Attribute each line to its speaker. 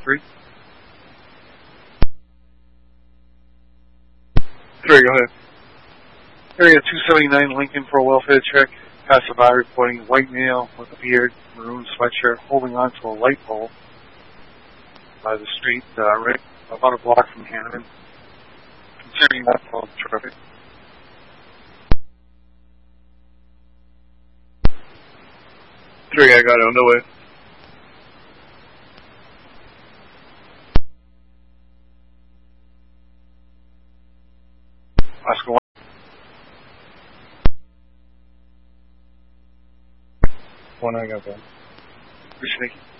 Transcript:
Speaker 1: 3.
Speaker 2: 3, go ahead.
Speaker 1: Area 279 Lincoln for a welfare check. Passerby reporting white male with a beard, maroon sweatshirt, holding on to a light pole by the street, right about a block from Hanneman. Concerning that flow of traffic.
Speaker 2: 3, I got it on the way.
Speaker 1: Oscar 1.
Speaker 3: One, I got that.
Speaker 1: Appreciate it.